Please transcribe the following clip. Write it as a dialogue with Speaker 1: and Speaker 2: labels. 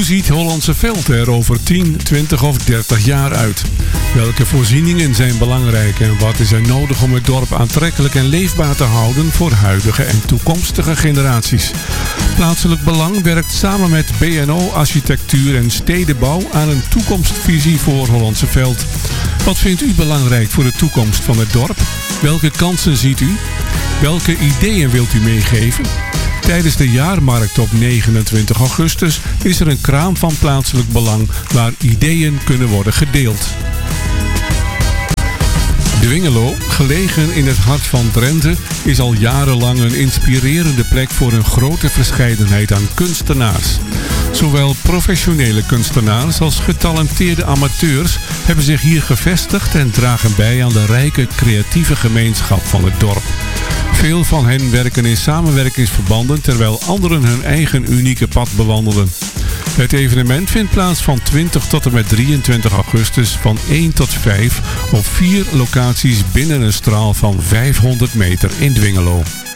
Speaker 1: ziet Hollandse Veld er over 10, 20 of 30 jaar uit? Welke voorzieningen zijn belangrijk en wat is er nodig om het dorp aantrekkelijk en leefbaar te houden voor huidige en toekomstige generaties? Plaatselijk Belang werkt samen met B&O Architectuur en Stedenbouw aan een toekomstvisie voor Hollandse Veld. Wat vindt u belangrijk voor de toekomst van het dorp? Welke kansen ziet u? Welke ideeën wilt u meegeven? Tijdens de jaarmarkt op 29 augustus is er een kraam van Plaatselijk Belang waar ideeën kunnen worden gedeeld. Dwingelo, gelegen in het hart van Drenthe, is al jarenlang een inspirerende plek voor een grote verscheidenheid aan kunstenaars. Zowel professionele kunstenaars als getalenteerde amateurs hebben zich hier gevestigd en dragen bij aan de rijke creatieve gemeenschap van het dorp. Veel van hen werken in samenwerkingsverbanden terwijl anderen hun eigen unieke pad bewandelen. Het evenement vindt plaats van 20 tot en met 23 augustus van 1 tot 5 op 4 locaties binnen een straal van 500 meter in Dwingelo.